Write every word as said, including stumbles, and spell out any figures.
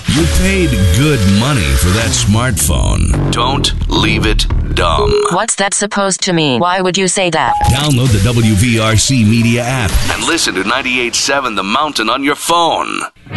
You paid good money for that smartphone. Don't leave it dumb. What's that supposed to mean? Why would you say that? Download the W V R C Media app and listen to ninety-eight point seven The Mountain on your phone.